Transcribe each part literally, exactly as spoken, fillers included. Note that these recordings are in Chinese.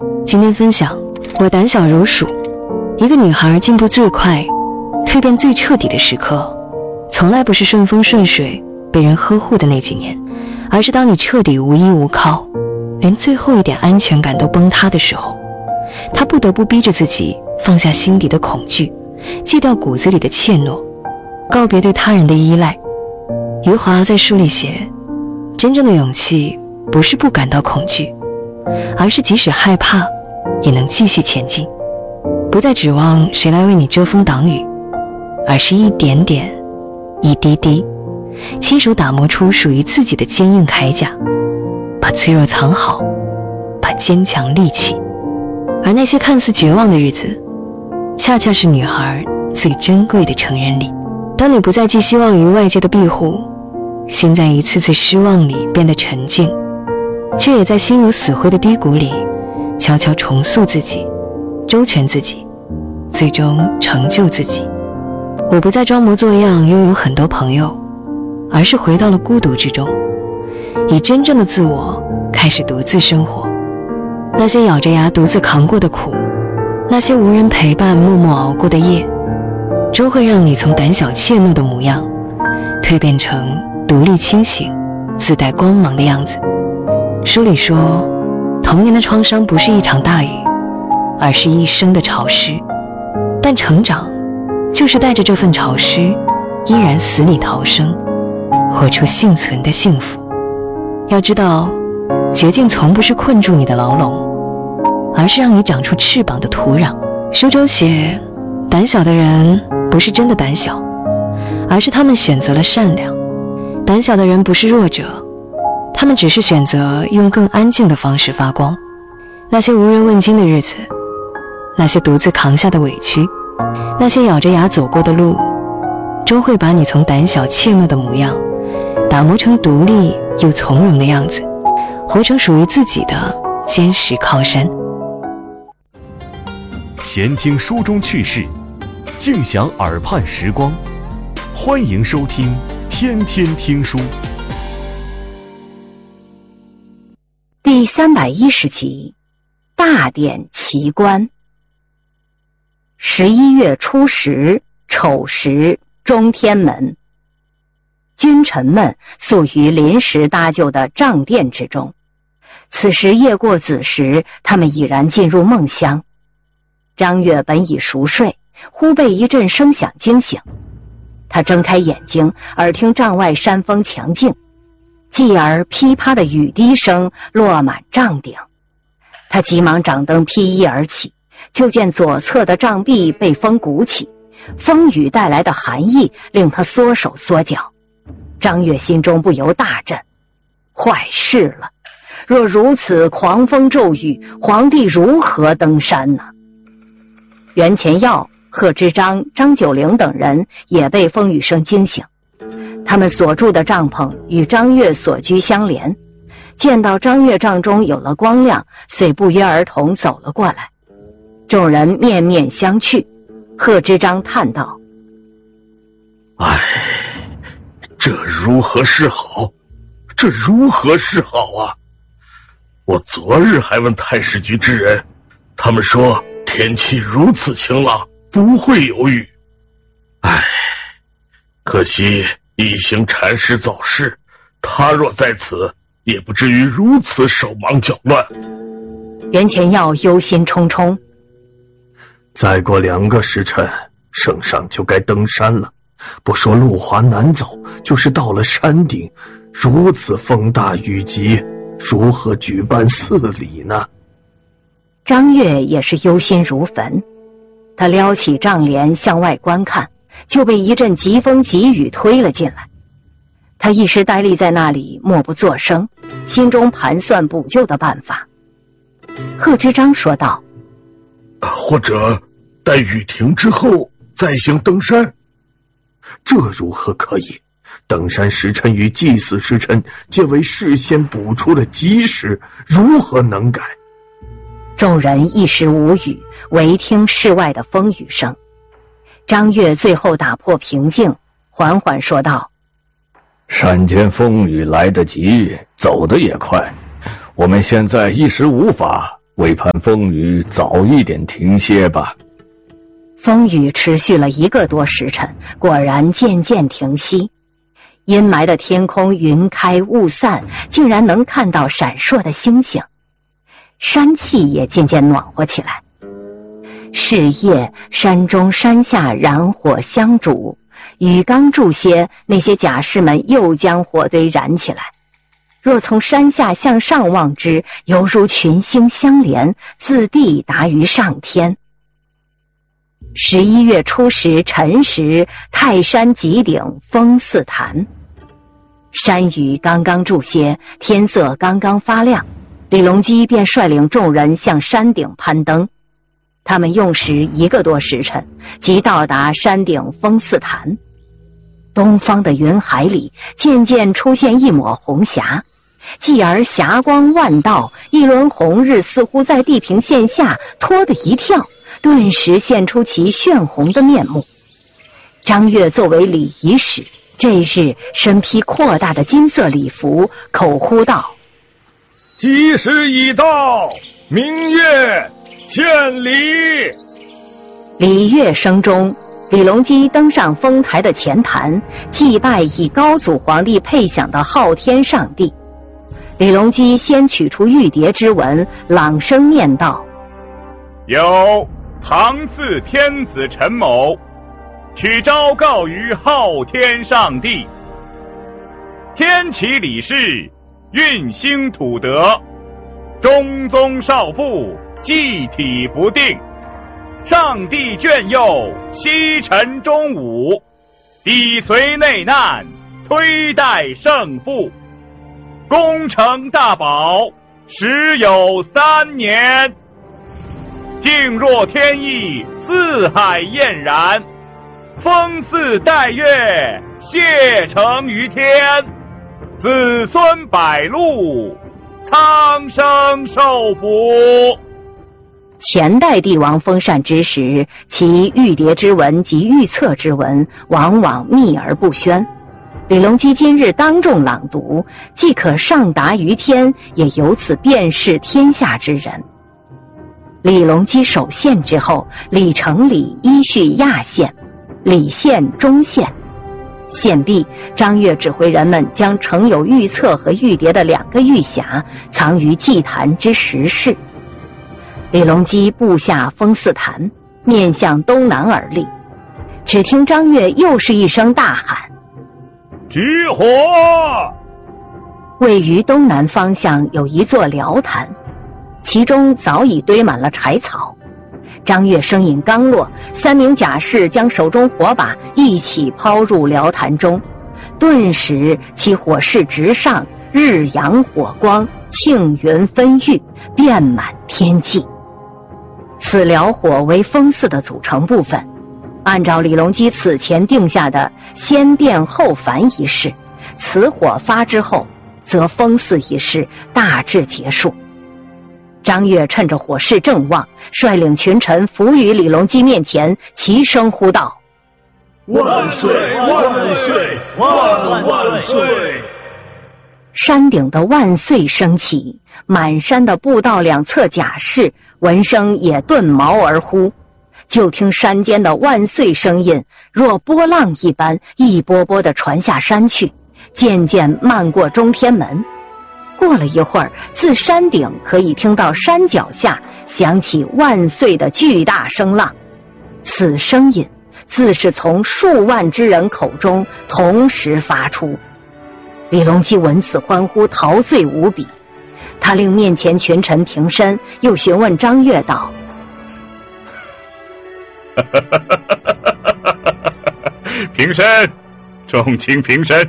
今天分享我胆小如鼠。一个女孩进步最快、蜕变最彻底的时刻，从来不是顺风顺水被人呵护的那几年，而是当你彻底无依无靠，连最后一点安全感都崩塌的时候。她不得不逼着自己放下心底的恐惧，戒掉骨子里的怯懦，告别对他人的依赖。余华在书里写，真正的勇气不是不感到恐惧，而是即使害怕也能继续前进，不再指望谁来为你遮风挡雨，而是一点点一滴滴亲手打磨出属于自己的坚硬铠甲，把脆弱藏好，把坚强立起。而那些看似绝望的日子，恰恰是女孩最珍贵的成人礼。当你不再寄希望于外界的庇护，心在一次次失望里变得沉静，却也在心如死灰的低谷里悄悄重塑自己，周全自己，最终成就自己。我不再装模作样拥有很多朋友，而是回到了孤独之中，以真正的自我开始独自生活。那些咬着牙独自扛过的苦，那些无人陪伴默默熬过的夜，终会让你从胆小怯懦的模样蜕变成独立清醒、自带光芒的样子。书里说，童年的创伤不是一场大雨，而是一生的潮湿，但成长就是带着这份潮湿，依然死里逃生，活出幸存的幸福。要知道，绝境从不是困住你的牢笼，而是让你长出翅膀的土壤。书中写，胆小的人不是真的胆小，而是他们选择了善良。胆小的人不是弱者，他们只是选择用更安静的方式发光。那些无人问津的日子，那些独自扛下的委屈，那些咬着牙走过的路，终会把你从胆小怯懦的模样打磨成独立又从容的样子，活成属于自己的坚实靠山。 闲听书中趣事，静享耳畔时光，欢迎收听天天听书。 第三百一十集，大典奇观。十一月初十，丑时，中天门。君臣们宿于临时搭就的帐殿之中。此时夜过子时，他们已然进入梦乡。张悦本已熟睡，忽被一阵声响惊醒。他睁开眼睛，耳听帐外山风强劲，继而噼啪的雨滴声落满帐顶。他急忙掌灯披衣而起，就见左侧的帐壁被风鼓起，风雨带来的寒意令他缩手缩脚。张悦心中不由大震，坏事了！若如此狂风骤雨，皇帝如何登山呢？袁前耀、贺知章、张九龄等人也被风雨声惊醒。他们所住的帐篷与张悦所居相连，见到张悦帐中有了光亮，遂不约而同走了过来。众人面面相觑，贺知章叹道： 唉，这如何是好？这如何是好啊？我昨日还问太史局之人，他们说天气如此晴朗，不会有雨。唉，可惜一行禅师早逝，他若在此，也不至于如此手忙脚乱。 袁前耀忧心忡忡， 再过两个时辰，圣上就该登山了。不说路滑难走，就是到了山顶，如此风大雨急，如何举办祀礼呢？ 张悦也是忧心如焚，他撩起帐帘向外观看，就被一阵疾风疾雨推了进来。他一时呆立在那里，默不作声，心中盘算补救的办法。贺知章说道： 或者待雨停之后再行登山。 这如何可以？登山时辰与祭祀时辰皆为事先补出的吉时，如何能改？ 众人一时无语，唯听室外的风雨声。张悦最后打破平静，缓缓说道： 山间风雨来得急，走得也快，我们现在一时无法， 为盼风雨早一点停歇吧。 风雨持续了一个多时辰，果然渐渐停息。阴霾的天空云开雾散，竟然能看到闪烁的星星。山气也渐渐暖和起来。是夜，山中山下燃火相烛，雨刚住些，那些甲士们又将火堆燃起来。若从山下向上望之，犹如群星相连，自地达于上天。十一月初十辰时，泰山极顶风似潭。山雨刚刚住些，天色刚刚发亮，李隆基便率领众人向山顶攀登。他们用时一个多时辰，即到达山顶风似潭。东方的云海里渐渐出现一抹红霞，继而霞光万道，一轮红日似乎在地平线下脱得一跳，顿时现出其炫红的面目。张悦作为礼仪使，这日身披扩大的金色礼服，口呼道： 吉时已到，明月献礼。 礼乐声中，李隆基登上丰台的前坛，祭拜以高祖皇帝配享的昊天上帝。李隆基先取出玉牒之文，朗声念道： 有唐嗣天子陈某，取昭告于昊天上帝。天启礼事，运兴土德，中宗少父，祭体不定。上帝眷佑，西陈中武，抵随内难，推代胜负。功成大宝，时有三年。静若天意，四海晏然。风似带月，谢成于天。子孙百路，苍生受福。 前代帝王封禅之时，其玉牒之文及预测之文往往秘而不宣。李隆基今日当众朗读，既可上达于天，也由此辨识天下之人。李隆基守县之后，李成礼依序亚县，礼县、中县。县毕，张悦指挥人们将盛有预测和玉牒的两个玉匣藏于祭坛之石室。李隆基步下风似潭，面向东南而立。只听张悦又是一声大喊： 举火！ 位于东南方向有一座辽坛，其中早已堆满了柴草。张悦声音刚落，三名甲士将手中火把一起抛入辽坛中，顿时其火势直上，日阳火光，庆云分郁，遍满天际。此辽火为风祀的组成部分，按照李隆基此前定下的先奠后凡仪式，此火发之后，则风祀仪式大致结束。张悦趁着火势正旺，率领群臣伏于李隆基面前，齐声呼道： 万岁万岁万万岁！ 山顶的万岁声起，满山的步道两侧甲士闻声也顿毛而呼。就听山间的万岁声音若波浪一般，一波波地传下山去，渐渐漫过中天门。过了一会儿，自山顶可以听到山脚下响起万岁的巨大声浪。此声音自是从数万之人口中同时发出。李隆基闻此欢呼，陶醉无比。他令面前群臣平身，又询问张悦道： 平身，众卿平身。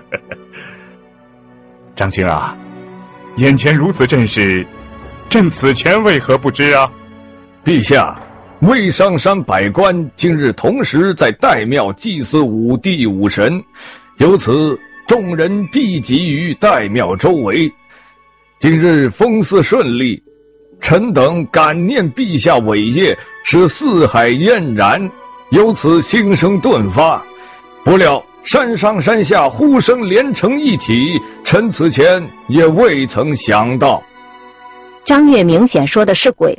张卿啊，眼前如此阵势，朕此前为何不知啊？ 陛下，魏上山百官今日同时在岱庙祭祀五帝五神，由此众人毕集于岱庙周围。今日风祀顺利，臣等感念陛下伟业，使四海晏然，由此心生顿发。不料山上山下呼声连成一体，臣此前也未曾想到。 张悦明显说的是鬼